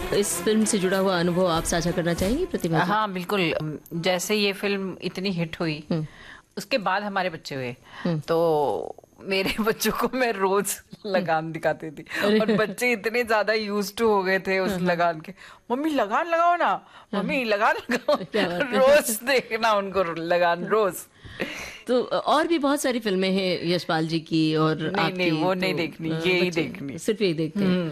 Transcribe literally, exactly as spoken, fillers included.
इस फिल्म से जुड़ा हुआ अनुभव आप साझा करना चाहेंगी प्रतिभा जी? हाँ बिल्कुल। जैसे ये फिल्म इतनी हिट हुई, उसके बाद हमारे बच्चे हुए, तो मेरे बच्चों को मैं रोज लगान दिखाती थी और बच्चे इतने ज्यादा यूज टू हो गए थे उस लगान के। मम्मी लगान लगाओ ना, मम्मी लगान लगाओ, रोज देखना उनको लगान रोज। तो और भी बहुत सारी फिल्में हैं यशपाल जी की और नहीं आपकी, नहीं वो तो नहीं देखनी, यही देखनी, सिर्फ यही देखते हैं।